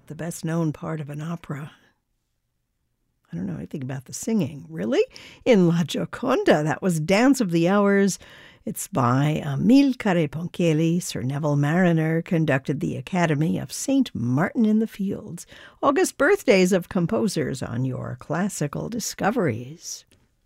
the best-known part of an opera. I don't know anything about the singing. Really? In La Gioconda, that was Dance of the Hours. It's by Amilcare Ponchielli. Sir Neville Marriner conducted the Academy of St. Martin in the Fields. August birthdays of composers on your classical discoveries.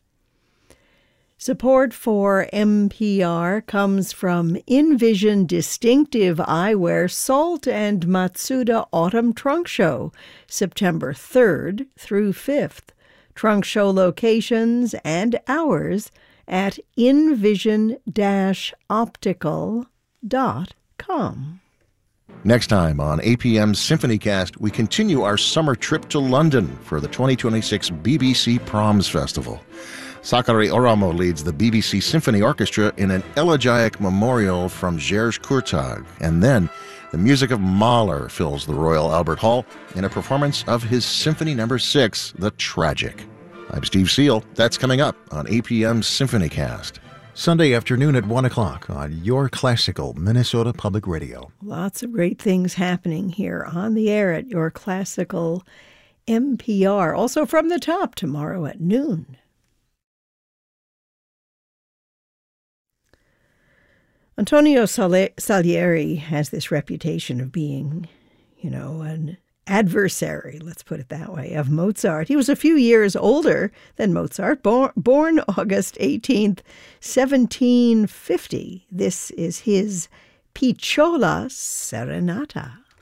Support for NPR comes from InVision Distinctive Eyewear Salt and Matsuda Autumn Trunk Show, September 3rd through 5th. Trunk show locations and hours at invision-optical.com. Next time on APM SymphonyCast, we continue our summer trip to London for the 2026 BBC Proms Festival. Sakari Oramo leads the BBC Symphony Orchestra in an elegiac memorial from Georges Courtag. And then the music of Mahler fills the Royal Albert Hall in a performance of his Symphony No. 6, The Tragic. I'm Steve Seal. That's coming up on APM SymphonyCast. Sunday afternoon at 1 o'clock on Your Classical Minnesota Public Radio. Lots of great things happening here on the air at Your Classical NPR. Also from the top tomorrow at noon. Antonio Salieri has this reputation of being, an adversary, let's put it that way, of Mozart. He was a few years older than Mozart, born August 18th, 1750. This is his Picciola Serenata.